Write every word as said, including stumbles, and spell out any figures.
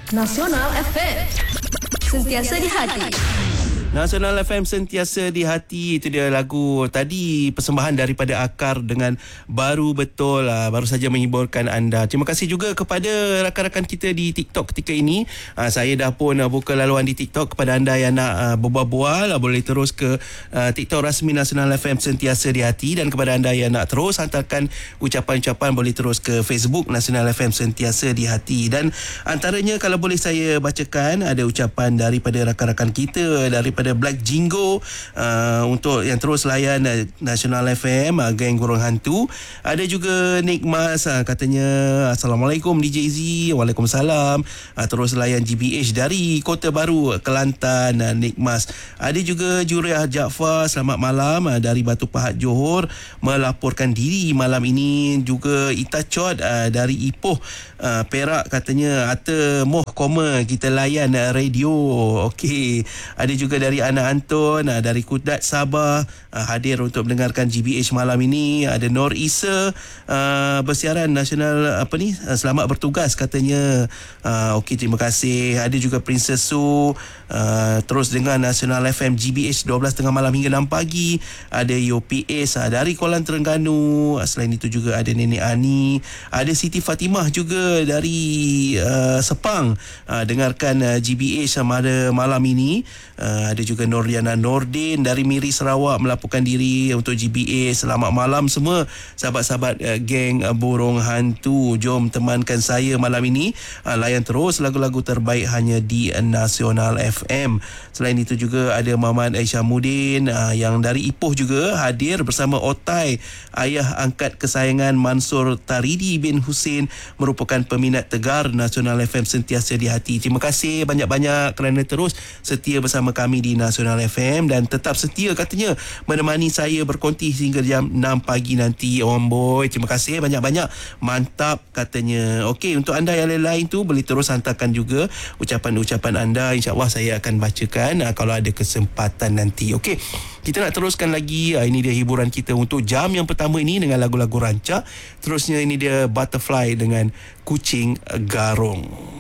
Nasional F M, sentiasa di hati. Nasional F M sentiasa di hati. Itu dia lagu tadi, persembahan daripada Akar dengan Baru Betul. Baru saja menghiburkan anda. Terima kasih juga kepada rakan-rakan kita di TikTok ketika ini. Saya dah pun buka laluan di TikTok. Kepada anda yang nak berbual-bual, boleh terus ke TikTok rasmi Nasional F M sentiasa di hati. Dan kepada anda yang nak terus hantarkan ucapan-ucapan, boleh terus ke Facebook Nasional F M sentiasa di hati. Dan antaranya kalau boleh saya bacakan, ada ucapan daripada rakan-rakan kita, daripada pada Black Jingo uh, untuk yang terus layan uh, Nasional F M, uh, geng Gurung Hantu. Ada juga Nick Mas, uh, katanya Assalamualaikum D J Z. Waalaikumsalam. Uh, terus layan G B H dari Kota Baru, Kelantan, uh, Nick Mas. Ada juga Juriah Jaafar, selamat malam, uh, dari Batu Pahat, Johor, melaporkan diri malam ini. Juga Ita Chot uh, dari Ipoh, uh, Perak, katanya Ata Moh Koma, kita layan uh, radio. Okey. Ada juga dari dari Ana Anton, dari Kudat, Sabah, hadir untuk mendengarkan G B H malam ini. Ada Nur Isa, uh, bersiaran Nasional apa ni, selamat bertugas katanya. Uh, Okey, terima kasih. Ada juga Princess Su, uh, terus dengan Nasional F M G B H dua belas tengah malam hingga enam pagi. Ada U P S uh, dari Kuala Terengganu. Uh, selain itu juga ada Nenek Ani. Ada Siti Fatimah juga dari uh, Sepang, uh, dengarkan uh, G B H pada malam ini. Uh, ada juga Noriana Nordin dari Miri, Sarawak, melaporkan diri untuk G B A. Selamat malam semua sahabat-sahabat uh, geng uh, Burung Hantu. Jom temankan saya malam ini, uh, layan terus lagu-lagu terbaik hanya di uh, Nasional F M. Selain itu juga ada Maman Aisyah Mudin uh, yang dari Ipoh juga hadir bersama Otai, ayah angkat kesayangan Mansur Taridi bin Hussein, merupakan peminat tegar Nasional F M sentiasa di hati. Terima kasih banyak-banyak kerana terus setia bersama kami di Nasional F M dan tetap setia katanya menemani saya berkonti hingga jam enam pagi nanti. Om boy, terima kasih banyak-banyak, mantap katanya. Okey, untuk anda yang lain-lain tu boleh terus hantarkan juga ucapan-ucapan anda, insya-Allah saya akan bacakan uh, kalau ada kesempatan nanti. Okey, kita nak teruskan lagi. Uh, ini dia hiburan kita untuk jam yang pertama ini dengan lagu-lagu rancak. Terusnya ini dia Butterfly dengan Kucing Garung.